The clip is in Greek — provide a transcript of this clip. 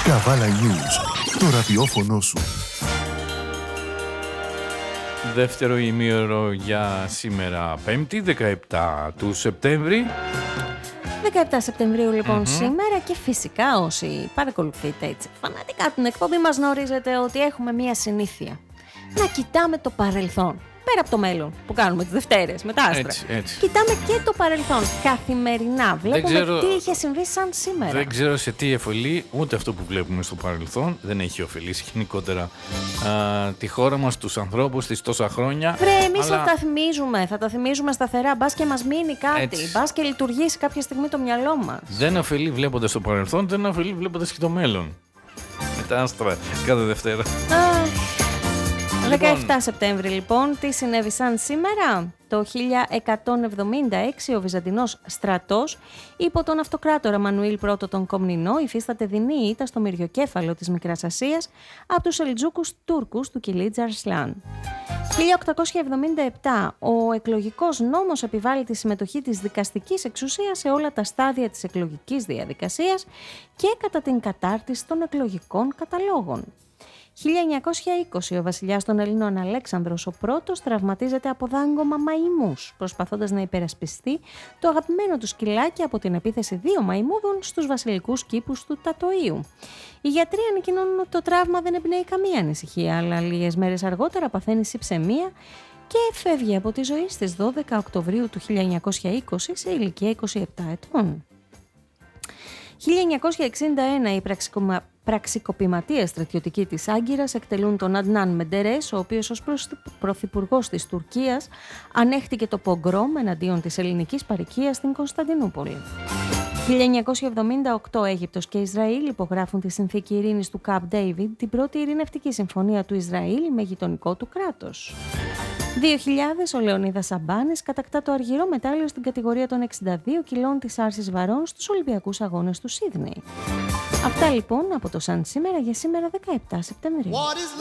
Καβάλα News, το ραδιόφωνο σου. Δεύτερο ημίωρο για σήμερα, 5η, 17 του Σεπτέμβρη. 17 Σεπτεμβρίου λοιπόν σήμερα, και φυσικά όσοι παρακολουθείτε έτσι φανατικά την εκπομπή μας γνωρίζετε ότι έχουμε μία συνήθεια. Να κοιτάμε το παρελθόν. Πέρα από το μέλλον που κάνουμε τις Δευτέρες με τα άστρα. Έτσι. Κοιτάμε και το παρελθόν. Καθημερινά βλέπουμε τι είχε συμβεί σαν σήμερα. Δεν ξέρω σε τι ωφελεί ούτε αυτό που βλέπουμε στο παρελθόν. Δεν έχει ωφελήσει γενικότερα τη χώρα μας, τους ανθρώπους της τόσα χρόνια. Βρε, εμείς θα τα θυμίζουμε σταθερά. Μπας και μας μείνει κάτι. Μπας και λειτουργήσει κάποια στιγμή το μυαλό μας. Δεν ωφελεί βλέποντας το παρελθόν, δεν ωφελεί βλέποντας και το μέλλον. Με τα άστρα κάθε Δευτέρα. 17 Σεπτέμβρη λοιπόν, τι συνέβη σαν σήμερα? Το 1176 ο Βυζαντινός στρατός υπό τον αυτοκράτορα Μανουήλ I τον Κομνηνό υφίσταται δεινή ήττα στο μυριοκέφαλο της Μικράς Ασίας από τους Σελτζούκους Τούρκους του Κιλίτζ Αρσλάν. 1877 ο εκλογικός νόμος επιβάλλει τη συμμετοχή της δικαστικής εξουσίας σε όλα τα στάδια της εκλογικής διαδικασίας και κατά την κατάρτιση των εκλογικών καταλόγων. 1920 ο βασιλιάς των Ελλήνων Αλέξανδρος ο Πρώτος τραυματίζεται από δάγκωμα μαϊμούς, προσπαθώντας να υπερασπιστεί το αγαπημένο του σκυλάκι από την επίθεση δύο μαϊμούδων στους βασιλικούς κήπους του Τατοΐου. Οι γιατροί ανακοινώνουν ότι το τραύμα δεν εμπνέει καμία ανησυχία, αλλά λίγες μέρες αργότερα παθαίνει συψαιμία και φεύγει από τη ζωή στις 12 Οκτωβρίου του 1920 σε ηλικία 27 ετών. 1961 οι πραξικοπηματίες στρατιωτικοί της Άγκυρας εκτελούν τον Αντνάν Μεντερές, ο οποίος ως πρωθυπουργός της Τουρκίας ανέχτηκε το πογκρόμ εναντίον της ελληνικής παροικίας στην Κωνσταντινούπολη. 1978 Αίγυπτος και Ισραήλ υπογράφουν τη συνθήκη ειρήνης του Camp David, την πρώτη ειρηνευτική συμφωνία του Ισραήλ με γειτονικό του κράτος. 2000 ο Λεωνίδας Σαμπάνης κατακτά το αργυρό μετάλλιο στην κατηγορία των 62 κιλών της άρσης βαρών στους Ολυμπιακούς Αγώνες του Σίδνεϊ. Αυτά λοιπόν από το Σαν σήμερα για σήμερα 17 Σεπτεμβρίου.